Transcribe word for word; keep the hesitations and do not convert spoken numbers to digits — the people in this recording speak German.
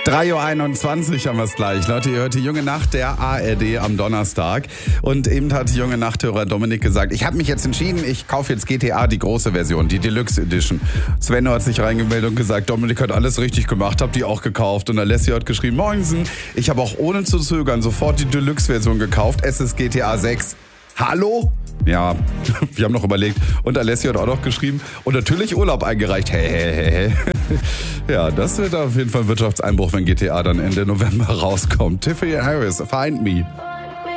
drei Uhr einundzwanzig haben wir es gleich. Leute, ihr hört die Junge Nacht der A R D am Donnerstag. Und eben hat die Junge Nachthörer Dominik gesagt, ich habe mich jetzt entschieden, ich kaufe jetzt G T A, die große Version, die Deluxe Edition. Svenno hat sich reingemeldet und gesagt, Dominik hat alles richtig gemacht, hab die auch gekauft. Und Alessio hat geschrieben, Moinsen, ich habe auch ohne zu zögern sofort die Deluxe-Version gekauft. Es ist G T A sechs. Hallo? Ja, wir haben noch überlegt. Und Alessio hat auch noch geschrieben und natürlich Urlaub eingereicht. Hey, hey, hey, hey. Ja, das wird auf jeden Fall ein Wirtschaftseinbruch, wenn G T A dann Ende November rauskommt. Tiffany Harris, Find Me.